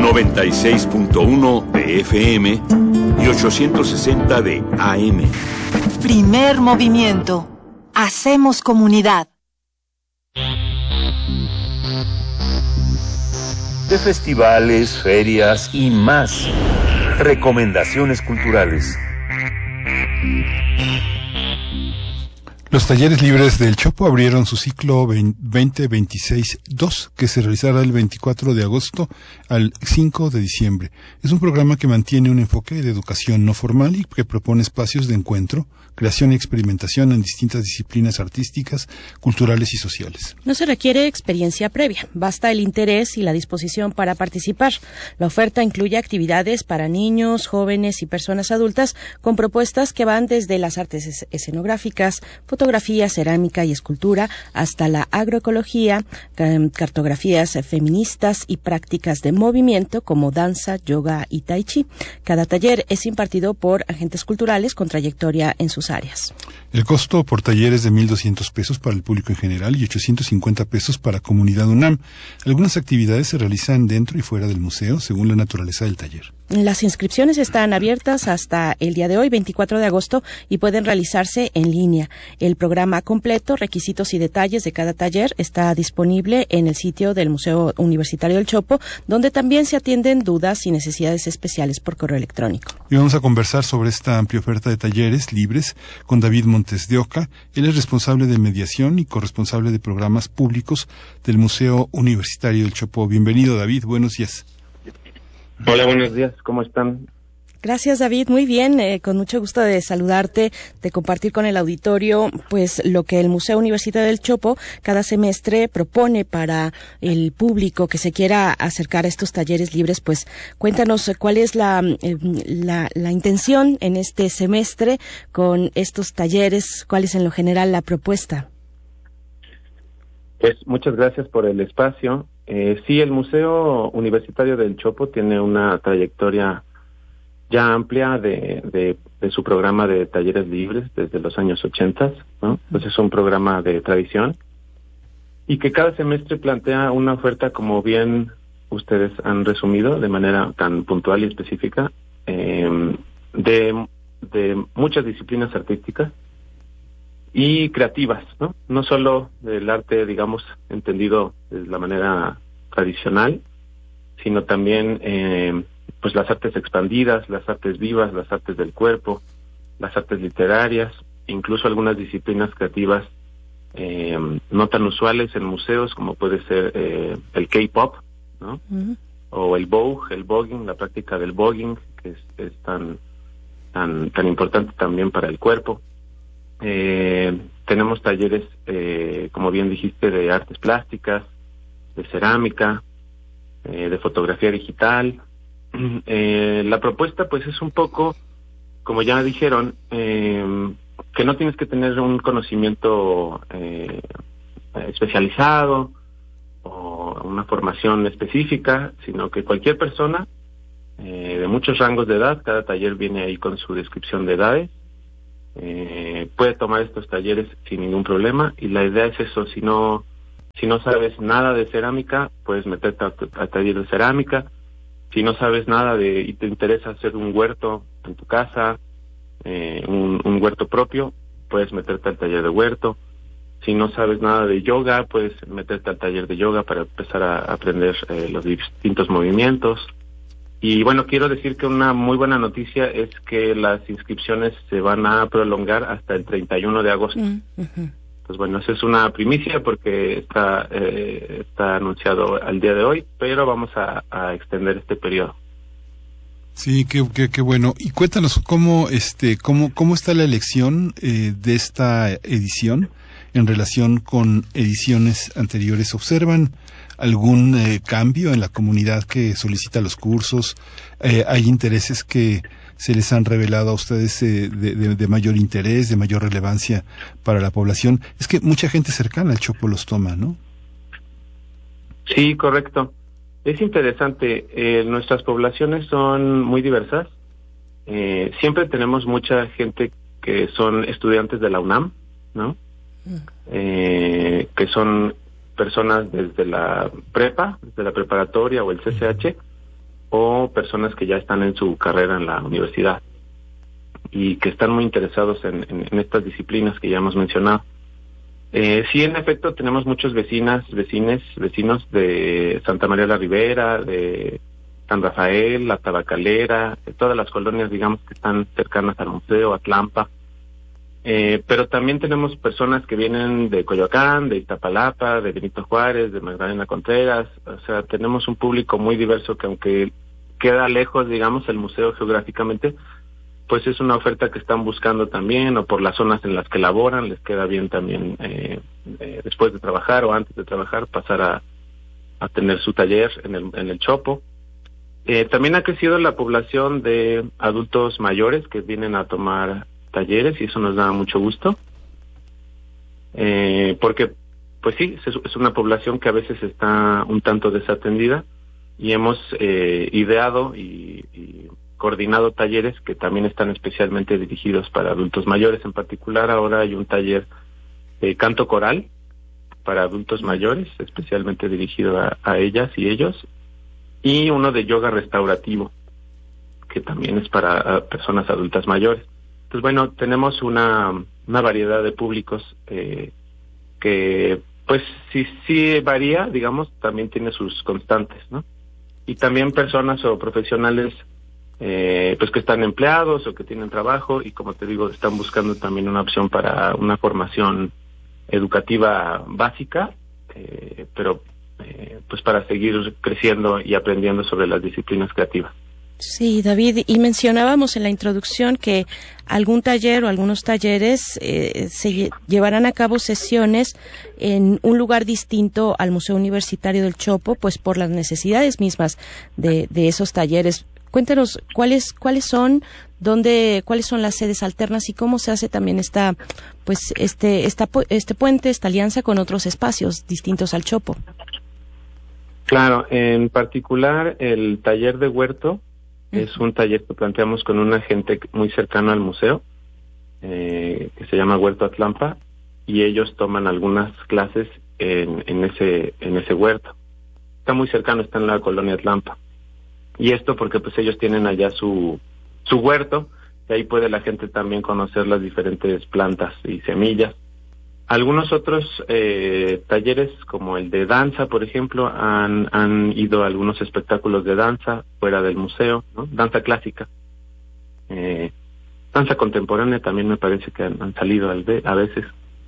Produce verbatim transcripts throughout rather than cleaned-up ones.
noventa y seis punto uno de F M y ochocientos sesenta de A M. Primer movimiento. Hacemos comunidad. De festivales, ferias y más. Recomendaciones culturales. Los talleres libres del Chopo abrieron su ciclo veinte veintiséis dos, que se realizará del veinticuatro de agosto al cinco de diciembre. Es un programa que mantiene un enfoque de educación no formal y que propone espacios de encuentro, creación y experimentación en distintas disciplinas artísticas, culturales y sociales. No se requiere experiencia previa, basta el interés y la disposición para participar. La oferta incluye actividades para niños, jóvenes y personas adultas con propuestas que van desde las artes escenográficas, fotografía, cerámica y escultura, hasta la agroecología, cartografías feministas y prácticas de movimiento como danza, yoga y tai chi. Cada taller es impartido por agentes culturales con trayectoria en sus áreas. El costo por taller es de mil doscientos pesos para el público en general y ochocientos cincuenta pesos para Comunidad UNAM. Algunas actividades se realizan dentro y fuera del museo según la naturaleza del taller. Las inscripciones están abiertas hasta el día de hoy, veinticuatro de agosto, y pueden realizarse en línea. El programa completo, requisitos y detalles de cada taller está disponible en el sitio del Museo Universitario del Chopo, donde también se atienden dudas y necesidades especiales por correo electrónico. Y vamos a conversar sobre esta amplia oferta de talleres libres con David Montes de Oca. Él es responsable de mediación y corresponsable de programas públicos del Museo Universitario del Chopo. Bienvenido, David. Buenos días. Hola, buenos días. ¿Cómo están? Gracias, David. Muy bien, eh, con mucho gusto de saludarte, de compartir con el auditorio pues lo que el Museo Universitario del Chopo cada semestre propone para el público que se quiera acercar a estos talleres libres. Pues cuéntanos cuál es la, eh, la, la intención en este semestre con estos talleres, cuál es en lo general la propuesta. Pues muchas gracias por el espacio. Eh, sí, el Museo Universitario del Chopo tiene una trayectoria ya amplia de, de, de su programa de talleres libres desde los años ochenta, ¿no? Entonces es un programa de tradición y que cada semestre plantea una oferta, como bien ustedes han resumido de manera tan puntual y específica, eh, de, de muchas disciplinas artísticas y creativas, ¿no? No solo del arte, digamos, entendido de la manera tradicional, sino también eh, pues las artes expandidas, las artes vivas, las artes del cuerpo, las artes literarias, incluso algunas disciplinas creativas eh, no tan usuales en museos, como puede ser eh, el K-pop, ¿no? Uh-huh. O el Vogue, el voguing, la práctica del voguing, que es, es tan tan tan importante también para el cuerpo. Eh, tenemos talleres, eh, como bien dijiste, de artes plásticas, de cerámica, eh, de fotografía digital. Eh, la propuesta pues es un poco, como ya dijeron, eh, que no tienes que tener un conocimiento eh, especializado o una formación específica, sino que cualquier persona eh, de muchos rangos de edad, cada taller viene ahí con su descripción de edades, eh, puede tomar estos talleres sin ningún problema. Y la idea es eso: si no si no sabes nada de cerámica, puedes meterte a, a taller de cerámica. Si no sabes nada de y te interesa hacer un huerto en tu casa, eh, un, un huerto propio, puedes meterte al taller de huerto. Si no sabes nada de yoga, puedes meterte al taller de yoga para empezar a aprender eh, los distintos movimientos. Y bueno, quiero decir que una muy buena noticia es que las inscripciones se van a prolongar hasta el treinta y uno de agosto. Uh-huh. Pues bueno, esa es una primicia porque está eh, está anunciado al día de hoy, pero vamos a, a extender este periodo. Sí, qué, qué, qué bueno. Y cuéntanos cómo este cómo cómo está la elección eh, de esta edición en relación con ediciones anteriores. ¿Observan algún eh, cambio en la comunidad que solicita los cursos? Eh, ¿Hay intereses que se les han revelado a ustedes eh, de, de, de mayor interés, de mayor relevancia para la población? Es que mucha gente cercana al Chopo los toma, ¿no? Sí, correcto. Es interesante. Eh, nuestras poblaciones son muy diversas. Eh, siempre tenemos mucha gente que son estudiantes de la UNAM, ¿no? Eh, que son personas desde la prepa, desde la preparatoria o el C C H, o personas que ya están en su carrera en la universidad y que están muy interesados en, en, en estas disciplinas que ya hemos mencionado. Eh, sí, en efecto, tenemos muchos vecinas, vecines, vecinos de Santa María la Ribera, de San Rafael, La Tabacalera, de todas las colonias, digamos, que están cercanas al museo, Atlampa. Eh, pero también tenemos personas que vienen de Coyoacán, de Iztapalapa, de Benito Juárez, de Magdalena Contreras. O sea, tenemos un público muy diverso que, aunque queda lejos, digamos, el museo geográficamente, pues es una oferta que están buscando también, o por las zonas en las que laboran, les queda bien también eh, eh, después de trabajar o antes de trabajar pasar a, a tener su taller en el, en el Chopo. Eh, también ha crecido la población de adultos mayores que vienen a tomar talleres y eso nos da mucho gusto, eh, porque pues sí, es, es una población que a veces está un tanto desatendida y hemos eh, ideado y, y coordinado talleres que también están especialmente dirigidos para adultos mayores. En particular, ahora hay un taller de canto coral para adultos mayores, especialmente dirigido a, a ellas y ellos, y uno de yoga restaurativo, que también es para a, personas adultas mayores. Entonces, bueno, tenemos una, una variedad de públicos eh, que, pues, sí, sí varía, digamos, también tiene sus constantes, ¿no? Y también personas o profesionales Eh, pues que están empleados o que tienen trabajo y, como te digo, están buscando también una opción para una formación educativa básica, eh, pero eh, pues para seguir creciendo y aprendiendo sobre las disciplinas creativas. Sí, David, y mencionábamos en la introducción que algún taller o algunos talleres eh, se lle- llevarán a cabo sesiones en un lugar distinto al Museo Universitario del Chopo, pues por las necesidades mismas de, de esos talleres. Cuéntanos cuáles cuáles son, dónde, cuáles son las sedes alternas y cómo se hace también esta, pues este esta este puente, esta alianza con otros espacios distintos al Chopo. Claro, en particular el taller de huerto uh-huh. es un taller que planteamos con una gente muy cercana al museo, eh, que se llama Huerto Atlampa, y ellos toman algunas clases en, en ese en ese huerto. Está muy cercano, está en la colonia Atlampa. Y esto porque pues ellos tienen allá su su huerto, y ahí puede la gente también conocer las diferentes plantas y semillas. Algunos otros eh, talleres, como el de danza, por ejemplo, han han ido a algunos espectáculos de danza fuera del museo, ¿no? Danza clásica. Eh, danza contemporánea también me parece que han, han salido al ve- a veces.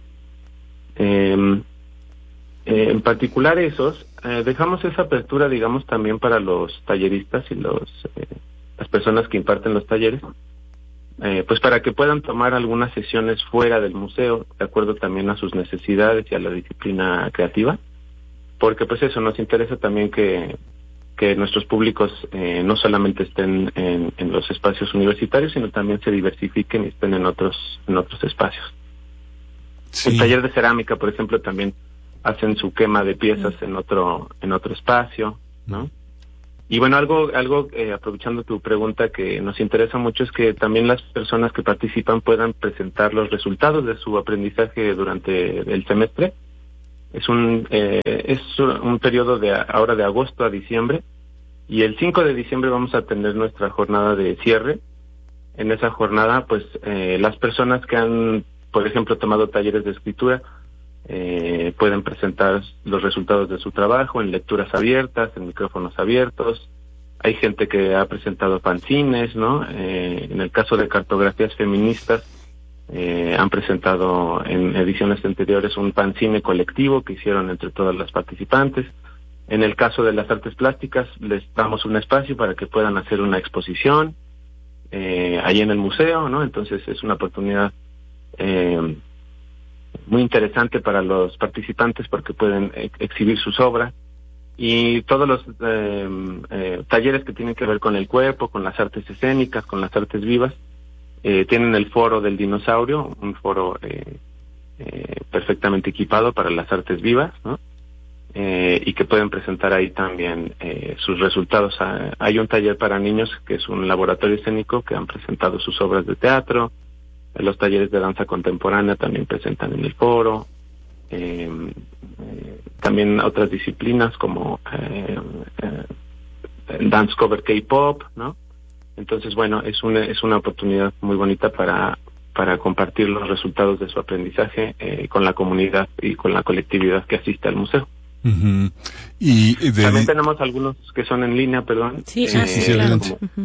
Eh, eh, en particular esos, eh, dejamos esa apertura, digamos, también para los talleristas y los eh, las personas que imparten los talleres, eh, pues para que puedan tomar algunas sesiones fuera del museo, de acuerdo también a sus necesidades y a la disciplina creativa, porque pues eso, nos interesa también que, que nuestros públicos eh, no solamente estén en, en los espacios universitarios, sino también se diversifiquen y estén en otros, en otros espacios. Sí. El taller de cerámica, por ejemplo, también hacen su quema de piezas en otro en otro espacio, ¿no? Y bueno, algo algo eh, aprovechando tu pregunta que nos interesa mucho es que también las personas que participan puedan presentar los resultados de su aprendizaje durante el semestre. Es un eh, es un periodo de ahora de agosto a diciembre, y el cinco de diciembre vamos a tener nuestra jornada de cierre. En esa jornada, pues eh, las personas que han, por ejemplo, tomado talleres de escritura Eh, pueden presentar los resultados de su trabajo en lecturas abiertas, en micrófonos abiertos. Hay gente que ha presentado fanzines, ¿no? Eh, en el caso de cartografías feministas, eh, han presentado en ediciones anteriores un fanzine colectivo que hicieron entre todas las participantes. En el caso de las artes plásticas, les damos un espacio para que puedan hacer una exposición eh, ahí en el museo, ¿no? Entonces es una oportunidad eh, muy interesante para los participantes porque pueden ex- exhibir sus obras, y todos los eh, eh, talleres que tienen que ver con el cuerpo, con las artes escénicas, con las artes vivas, eh, tienen el foro del dinosaurio, un foro eh, eh, perfectamente equipado para las artes vivas, ¿no? Eh, y que pueden presentar ahí también eh, sus resultados. Ah, hay un taller para niños que es un laboratorio escénico que han presentado sus obras de teatro. Los talleres de danza contemporánea también presentan en el foro. Eh, eh, también otras disciplinas como eh, eh, dance cover K-pop, ¿no? Entonces, bueno, es una, es una oportunidad muy bonita para, para compartir los resultados de su aprendizaje eh, con la comunidad y con la colectividad que asiste al museo. Uh-huh. Y de... también tenemos algunos que son en línea, perdón. Sí, sí, eh, sí, sí, adelante. Como, uh-huh.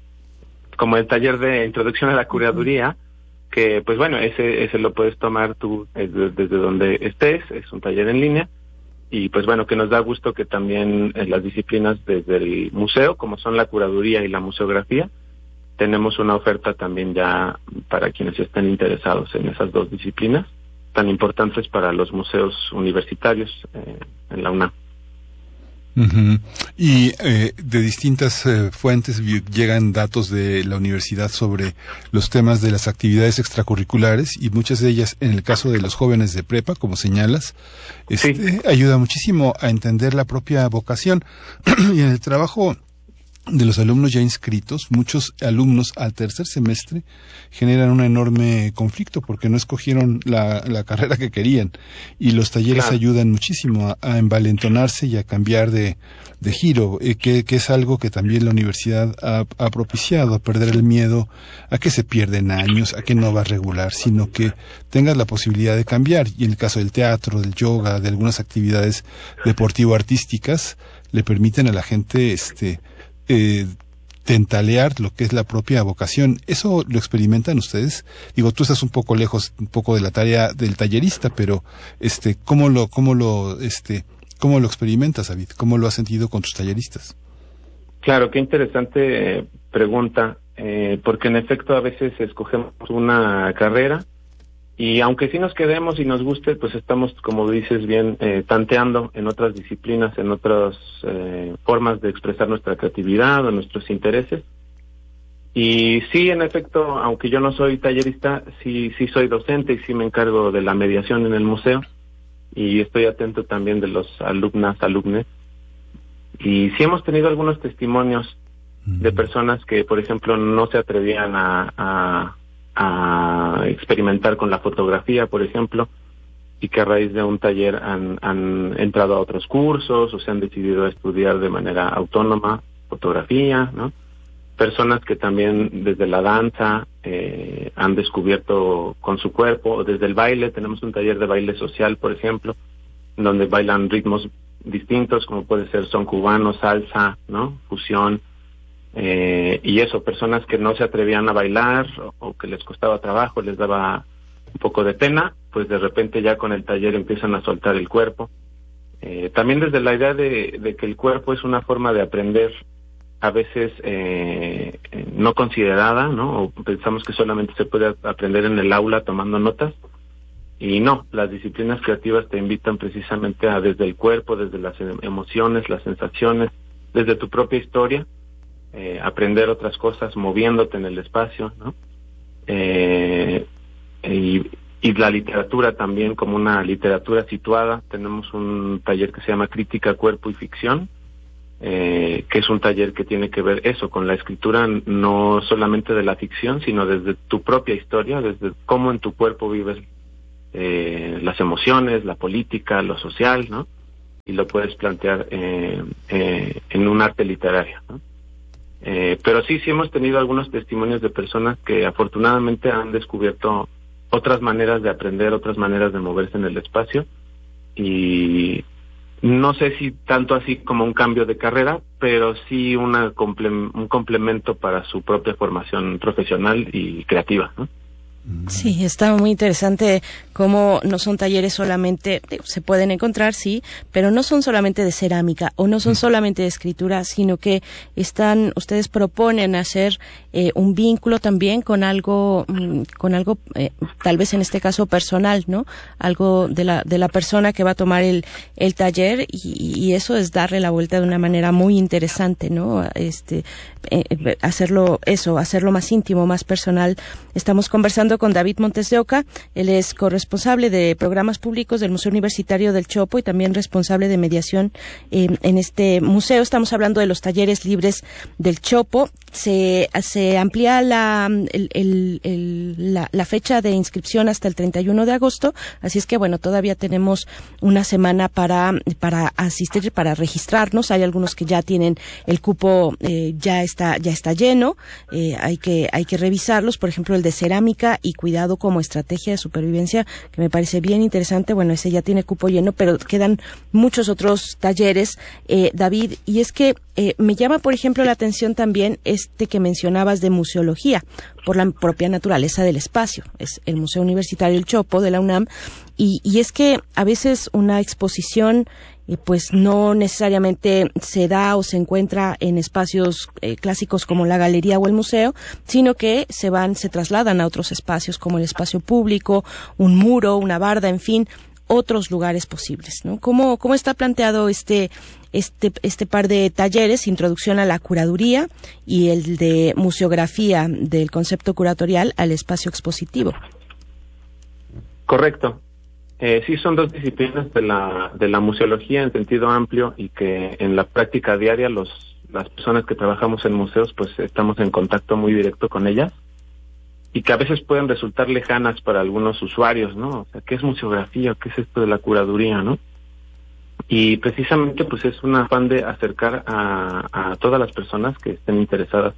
como el taller de introducción a la curaduría, uh-huh. que pues bueno, ese ese lo puedes tomar tú eh, desde donde estés, es un taller en línea. Y pues bueno, que nos da gusto que también en las disciplinas desde el museo, como son la curaduría y la museografía, tenemos una oferta también ya para quienes estén interesados en esas dos disciplinas, tan importantes para los museos universitarios eh, en la UNAM. Uh-huh. Y eh, de distintas eh, fuentes llegan datos de la universidad sobre los temas de las actividades extracurriculares, y muchas de ellas, en el caso de los jóvenes de prepa, como señalas, este, sí. ayuda muchísimo a entender la propia vocación. Y en el trabajo de los alumnos ya inscritos, muchos alumnos al tercer semestre generan un enorme conflicto porque no escogieron la, la carrera que querían, y los talleres claro. ayudan muchísimo a, a envalentonarse y a cambiar de, de giro, eh, que, que es algo que también la universidad ha, ha propiciado, a perder el miedo a que se pierden años, a que no va a regular, sino que tengas la posibilidad de cambiar. Y en el caso del teatro, del yoga, de algunas actividades deportivo-artísticas, le permiten a la gente este Eh, tentalear lo que es la propia vocación. ¿Eso lo experimentan ustedes? Digo, tú estás un poco lejos, un poco de la tarea del tallerista, pero este, ¿cómo lo, cómo lo, este, cómo lo experimentas, David? ¿Cómo lo has sentido con tus talleristas? Claro, qué interesante eh, pregunta, eh, porque en efecto a veces escogemos una carrera y aunque sí nos quedemos y nos guste, pues estamos, como dices bien, eh, tanteando en otras disciplinas, en otras eh, formas de expresar nuestra creatividad o nuestros intereses. Y sí, en efecto, aunque yo no soy tallerista, sí, sí soy docente y sí me encargo de la mediación en el museo y estoy atento también de los alumnas, alumnes. Y sí hemos tenido algunos testimonios uh-huh. de personas que, por ejemplo, no se atrevían a... a a experimentar con la fotografía, por ejemplo, y que a raíz de un taller han, han entrado a otros cursos o se han decidido a estudiar de manera autónoma fotografía, ¿no? Personas que también desde la danza eh, han descubierto con su cuerpo, o desde el baile, tenemos un taller de baile social, por ejemplo, donde bailan ritmos distintos, como puede ser son cubano, salsa, ¿no? Fusión. Eh, y eso, personas que no se atrevían a bailar o, o que les costaba trabajo, les daba un poco de pena, pues de repente ya con el taller empiezan a soltar el cuerpo. Eh, también desde la idea de, de que el cuerpo es una forma de aprender a veces eh, no considerada, ¿no? O pensamos que solamente se puede aprender en el aula tomando notas, y no, las disciplinas creativas te invitan precisamente a desde el cuerpo, desde las emociones, las sensaciones, desde tu propia historia, Eh, aprender otras cosas moviéndote en el espacio, ¿no? Eh, y, y la literatura también como una literatura situada. Tenemos un taller que se llama Crítica, Cuerpo y Ficción, eh, que es un taller que tiene que ver eso, con la escritura no solamente de la ficción, sino desde tu propia historia, desde cómo en tu cuerpo vives eh, las emociones, la política, lo social, ¿no? Y lo puedes plantear eh, eh, en un arte literario, ¿no? Eh, pero sí, sí hemos tenido algunos testimonios de personas que afortunadamente han descubierto otras maneras de aprender, otras maneras de moverse en el espacio, y no sé si tanto así como un cambio de carrera, pero sí una comple- un complemento para su propia formación profesional y creativa, ¿no? Sí, está muy interesante cómo no son talleres solamente, se pueden encontrar, sí, pero no son solamente de cerámica o no son solamente de escritura, sino que están, ustedes proponen hacer eh, un vínculo también con algo, con algo, eh, tal vez en este caso personal, ¿no? Algo de la de la persona que va a tomar el el taller, y, y eso es darle la vuelta de una manera muy interesante, ¿no? Este, eh, hacerlo eso, hacerlo más íntimo, más personal. Estamos conversando conversando con David Montes de Oca. Él es corresponsable de programas públicos del Museo Universitario del Chopo y también responsable de mediación eh, en este museo. Estamos hablando de los talleres libres del Chopo. Se, se amplía la, el, el, el, la, la fecha de inscripción hasta el treinta y uno de agosto, así es que bueno, todavía tenemos una semana para, para asistir, para registrarnos. Hay algunos que ya tienen el cupo, eh, ya está, ya está lleno, eh, hay que, hay que revisarlos. Por ejemplo, el de cerámica y cuidado como estrategia de supervivencia, que me parece bien interesante. Bueno, ese ya tiene cupo lleno, pero quedan muchos otros talleres, eh, David, y es que eh, me llama, por ejemplo, la atención también este que mencionabas de museología, por la propia naturaleza del espacio. Es el Museo Universitario El Chopo de la UNAM, y, y es que a veces una exposición eh, pues no necesariamente se da o se encuentra en espacios eh, clásicos como la galería o el museo, sino que se van, se trasladan a otros espacios como el espacio público, un muro, una barda, en fin, otros lugares posibles, ¿no? ¿Cómo, cómo está planteado este, este, este par de talleres, introducción a la curaduría y el de museografía del concepto curatorial al espacio expositivo? Correcto. Eh, sí, son dos disciplinas de la, de la museología en sentido amplio y que en la práctica diaria los, las personas que trabajamos en museos pues estamos en contacto muy directo con ellas, y que a veces pueden resultar lejanas para algunos usuarios, ¿no? O sea, ¿qué es museografía? ¿Qué es esto de la curaduría, no? Y precisamente, pues es un afán de acercar a, a todas las personas que estén interesadas,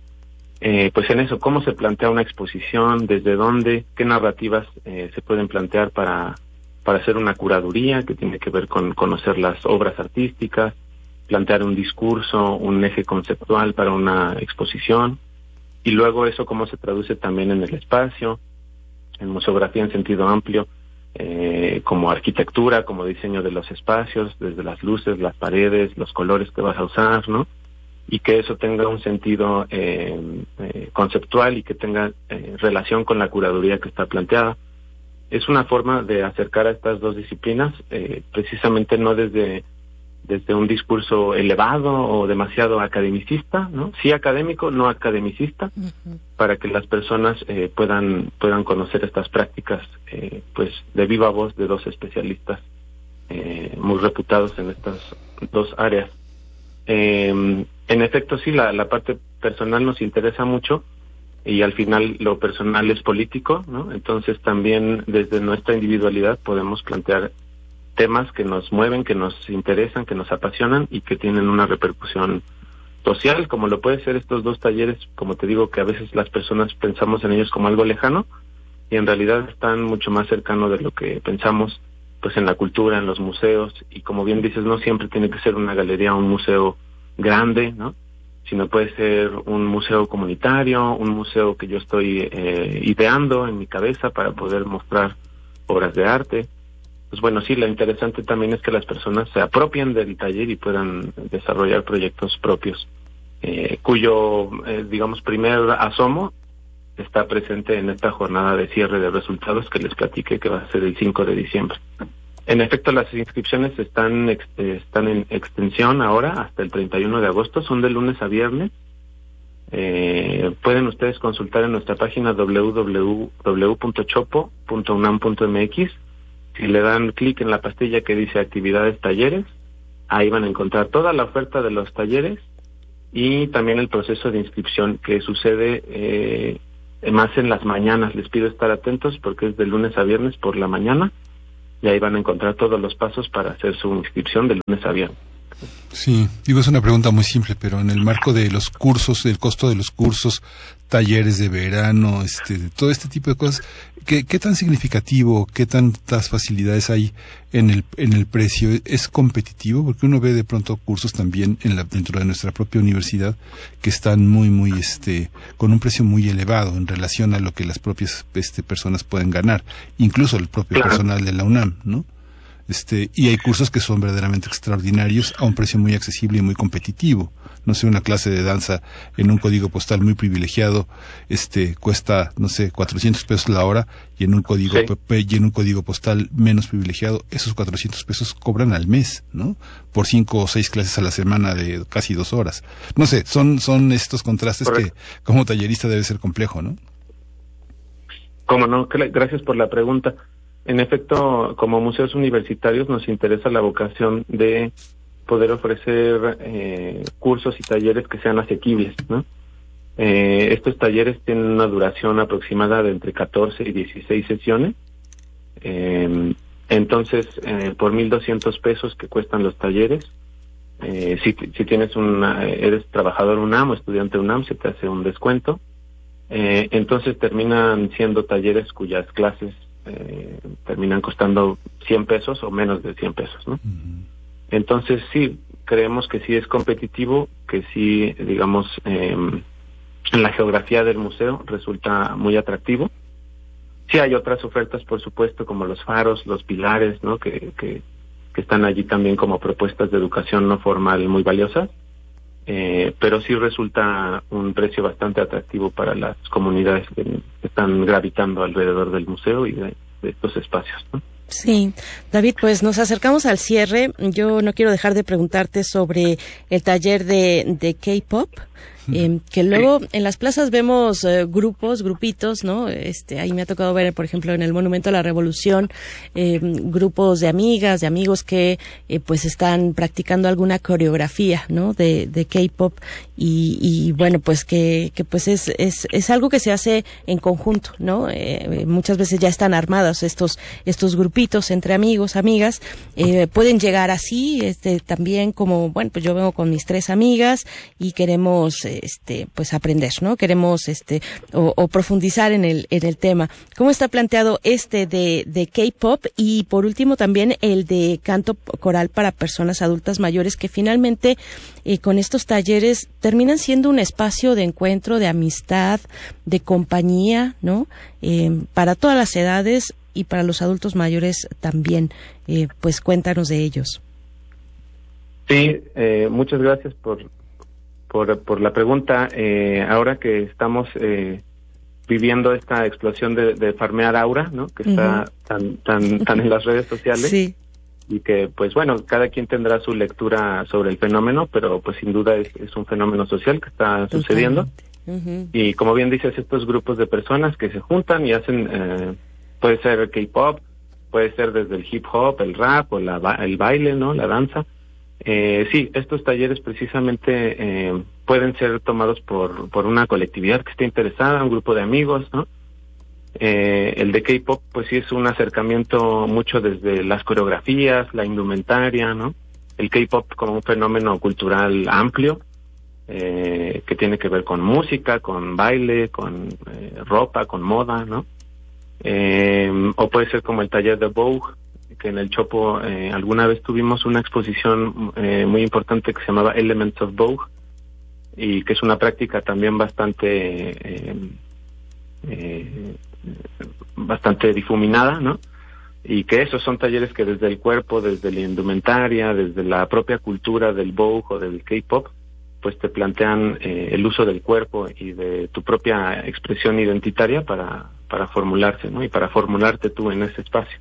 eh, pues en eso, cómo se plantea una exposición, desde dónde, qué narrativas eh, se pueden plantear para, para hacer una curaduría, que tiene que ver con conocer las obras artísticas, plantear un discurso, un eje conceptual para una exposición, y luego eso cómo se traduce también en el espacio, en museografía en sentido amplio, eh, como arquitectura, como diseño de los espacios, desde las luces, las paredes, los colores que vas a usar, ¿no? Y que eso tenga un sentido eh, eh, conceptual y que tenga eh, relación con la curaduría que está planteada. Es una forma de acercar a estas dos disciplinas, eh, precisamente no desde desde un discurso elevado o demasiado academicista, ¿no? Sí académico, no academicista, uh-huh. para que las personas eh, puedan puedan conocer estas prácticas, eh, pues de viva voz de dos especialistas eh, muy reputados en estas dos áreas. Eh, en efecto, sí, la, la parte personal nos interesa mucho y al final lo personal es político, ¿no? Entonces también desde nuestra individualidad podemos plantear temas que nos mueven, que nos interesan, que nos apasionan y que tienen una repercusión social, como lo puede ser estos dos talleres, como te digo, que a veces las personas pensamos en ellos como algo lejano y en realidad están mucho más cercano de lo que pensamos, pues en la cultura, en los museos, y como bien dices, no siempre tiene que ser una galería o un museo grande, ¿no? Sino puede ser un museo comunitario, un museo que yo estoy eh, ideando en mi cabeza para poder mostrar obras de arte. Pues bueno, sí, lo interesante también es que las personas se apropien del taller y puedan desarrollar proyectos propios, eh, cuyo, eh, digamos, primer asomo está presente en esta jornada de cierre de resultados que les platiqué, que va a ser el cinco de diciembre. En efecto, las inscripciones están ex, están en extensión ahora hasta el treinta y uno de agosto, son de lunes a viernes. Eh, pueden ustedes consultar en nuestra página doble u doble u doble u punto chopo punto unam punto m x. Si le dan clic en la pastilla que dice actividades talleres, ahí van a encontrar toda la oferta de los talleres y también el proceso de inscripción que sucede eh, más en las mañanas. Les pido estar atentos porque es de lunes a viernes por la mañana y ahí van a encontrar todos los pasos para hacer su inscripción de lunes a viernes. Sí, digo, es una pregunta muy simple, pero en el marco de los cursos, del costo de los cursos, talleres de verano, este, todo este tipo de cosas, ¿qué, qué tan significativo, qué tantas facilidades hay en el en el precio? ¿Es competitivo? Porque uno ve de pronto cursos también en la, dentro de nuestra propia universidad que están muy, muy, este, con un precio muy elevado en relación a lo que las propias este, personas pueden ganar, incluso el propio claro. personal de la UNAM, ¿no? Este, y hay cursos que son verdaderamente extraordinarios a un precio muy accesible y muy competitivo. No sé, una clase de danza en un código postal muy privilegiado, este, cuesta, no sé, cuatrocientos pesos la hora, y en un código, sí. p- y en un código postal menos privilegiado, esos cuatrocientos pesos cobran al mes, ¿no? Por cinco o seis clases a la semana de casi dos horas. No sé, son, son estos contrastes Correcto. Que como tallerista debe ser complejo, ¿no? Cómo no, gracias por la pregunta. En efecto, como museos universitarios nos interesa la vocación de poder ofrecer eh, cursos y talleres que sean asequibles, ¿no? Eh, estos talleres tienen una duración aproximada de entre catorce y dieciséis sesiones. Eh, entonces, eh, por mil doscientos pesos que cuestan los talleres, eh, si, si tienes una, eres trabajador UNAM o estudiante UNAM, se te hace un descuento. Eh, entonces terminan siendo talleres cuyas clases eh, terminan costando cien pesos o menos de cien pesos, ¿no? Uh-huh. Entonces sí, creemos que sí es competitivo, que sí, digamos, eh, en la geografía del museo resulta muy atractivo. Sí hay otras ofertas, por supuesto, como los faros, los pilares, ¿no? Que, que, que están allí también como propuestas de educación no formal muy valiosas. Eh, pero sí resulta un precio bastante atractivo para las comunidades que están gravitando alrededor del museo y de, de estos espacios, ¿no? Sí, David, pues nos acercamos al cierre. Yo no quiero dejar de preguntarte sobre el taller de, de K-pop. Eh, que luego en las plazas vemos eh, grupos, grupitos, ¿no? Este, ahí me ha tocado ver, por ejemplo, en el Monumento a la Revolución, eh, grupos de amigas, de amigos que eh, pues están practicando alguna coreografía, ¿no? De, de K-pop y, y bueno, pues que, que pues es, es, es algo que se hace en conjunto, ¿no? Eh, muchas veces ya están armados estos, estos grupitos entre amigos, amigas, eh, pueden llegar así, este, también como, bueno, pues yo vengo con mis tres amigas y queremos, eh, este pues aprender, ¿no? Queremos este o, o profundizar en el en el tema. ¿Cómo está planteado este de de K-pop y por último también el de canto coral para personas adultas mayores que finalmente eh, con estos talleres terminan siendo un espacio de encuentro, de amistad, de compañía, ¿no? Eh, para todas las edades y para los adultos mayores también. Eh, pues cuéntanos de ellos. Sí, eh, muchas gracias por Por, por la pregunta. Eh, ahora que estamos eh, viviendo esta explosión de, de farmear aura, ¿no? Que está uh-huh. tan tan tan en las redes sociales. Sí. Y que, pues bueno, cada quien tendrá su lectura sobre el fenómeno, pero pues sin duda es, es un fenómeno social que está Totalmente. sucediendo. Uh-huh. Y como bien dices, estos grupos de personas que se juntan y hacen, eh, puede ser K-pop, puede ser desde el hip hop, el rap o la, el baile, ¿no? La danza. Eh, sí, estos talleres precisamente eh, pueden ser tomados por por una colectividad que esté interesada, un grupo de amigos, ¿no? Eh, el de K-pop, pues sí es un acercamiento mucho desde las coreografías, la indumentaria, ¿no? El K-pop como un fenómeno cultural amplio, eh, que tiene que ver con música, con baile, con eh, ropa, con moda, ¿no? Eh, o puede ser como el taller de Vogue, que en el Chopo eh, alguna vez tuvimos una exposición eh, muy importante que se llamaba Elements of Vogue y que es una práctica también bastante eh, eh, bastante difuminada, ¿no? Y que esos son talleres que desde el cuerpo, desde la indumentaria, desde la propia cultura del Vogue o del K-pop, pues te plantean eh, el uso del cuerpo y de tu propia expresión identitaria para para formularse, ¿no? Y para formularte tú en ese espacio.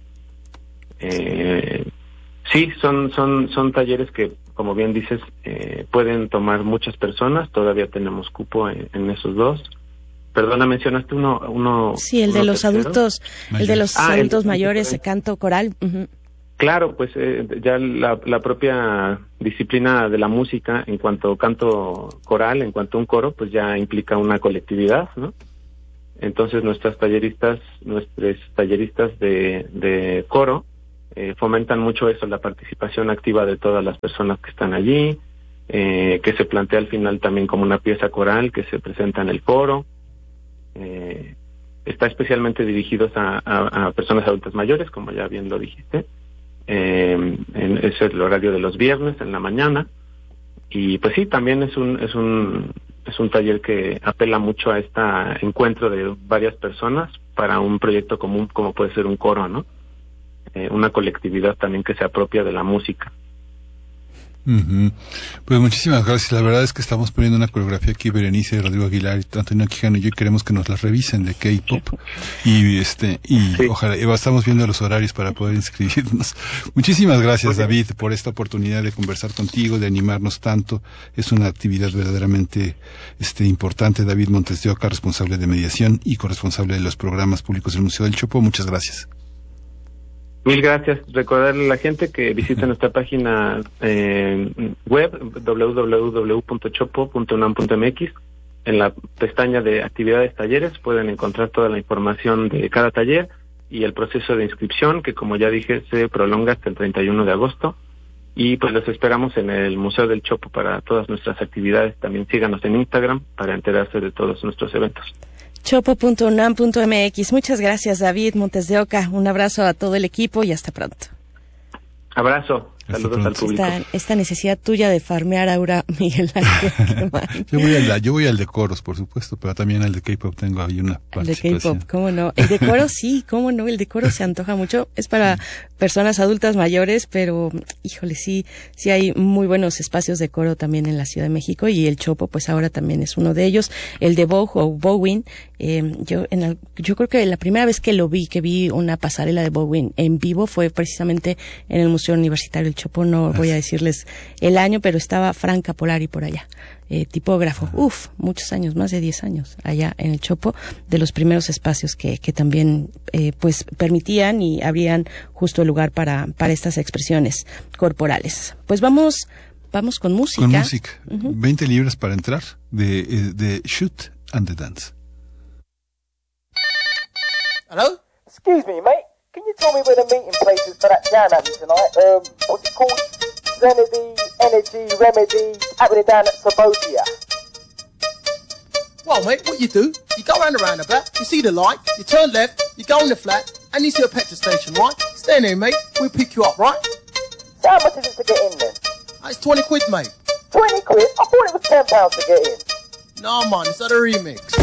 Eh, sí, son son son talleres que, como bien dices, eh, pueden tomar muchas personas. Todavía tenemos cupo en, en esos dos. Perdona, mencionaste uno uno. Sí, el uno de los tercero. adultos, Mayor. el de los ah, adultos el, mayores, el, el canto coral. Uh-huh. Claro, pues eh, ya la, la propia disciplina de la música, en cuanto a canto coral, en cuanto a un coro, pues ya implica una colectividad, ¿no? Entonces nuestras talleristas, nuestros talleristas de, de coro, Eh, fomentan mucho eso, la participación activa de todas las personas que están allí, eh, que se plantea al final también como una pieza coral que se presenta en el coro. Eh, está especialmente dirigidos a, a, a personas adultas mayores, como ya bien lo dijiste. Eh, en, es el horario de los viernes en la mañana. Y pues sí, también es un es un es un taller que apela mucho a este encuentro de varias personas para un proyecto común, como puede ser un coro, ¿no? Eh, una colectividad también que se apropia de la música. Uh-huh. Pues muchísimas gracias. La verdad es que estamos poniendo una coreografía aquí, Berenice, Rodrigo Aguilar, y Antonio Quijano y yo, y queremos que nos la revisen de K-pop y este y sí. Ojalá, y estamos viendo los horarios para poder inscribirnos. Muchísimas gracias, David, por esta oportunidad de conversar contigo, de animarnos tanto. Es una actividad verdaderamente este importante. David Montes de Oca, responsable de mediación y corresponsable de los programas públicos del Museo del Chopo. Muchas gracias. Mil gracias. Recordarle a la gente que visite uh-huh. nuestra página eh, web doble u doble u doble u punto chopo punto unam punto m x. En la pestaña de actividades talleres pueden encontrar toda la información de cada taller y el proceso de inscripción, que como ya dije se prolonga hasta el treinta y uno de agosto. Y pues los esperamos en el Museo del Chopo para todas nuestras actividades. También síganos en Instagram para enterarse de todos nuestros eventos. chopo punto unam punto m x. Muchas gracias, David Montes de Oca. Un abrazo a todo el equipo y hasta pronto. Abrazo. Saludos al público. Esta, esta necesidad tuya de farmear, Aura, Miguel Ángel. yo, voy al, yo voy al de coros, por supuesto, pero también al de K-pop tengo ahí una participación. El de K-pop, ¿cómo no? El de coros, sí, ¿cómo no? El de coros se antoja mucho. Es para sí. personas adultas mayores, pero, híjole, sí, sí hay muy buenos espacios de coro también en la Ciudad de México, y el Chopo, pues ahora también es uno de ellos. El de Vogue o Bowin, eh, yo, en el, yo creo que la primera vez que lo vi, que vi una pasarela de Bowin en vivo, fue precisamente en el Museo Universitario del Chopo. No voy a decirles el año, pero estaba Franca Polari por allá, eh, tipógrafo, uff, muchos años, más de diez años allá en el Chopo, de los primeros espacios que, que también eh, pues permitían y abrían justo el lugar para, para estas expresiones corporales. Pues vamos, vamos con música. Con música, uh-huh. veinte libras para entrar, de, de Shoot and the Dance. Hello? Excuse me, mate. Can you tell me where the meeting place is for that jam happening tonight? Um, what's it called? Zenity, Energy, Remedy, happening down at Sabotia. Well, mate, what you do, you go round the roundabout, you see the light, you turn left, you go in the flat, and you see a petrol station, right? Stay there, mate, we'll pick you up, right? So how much is it to get in then? Uh, it's twenty quid, mate. twenty quid? I thought it was ten pounds to get in. No, man, it's at a remix.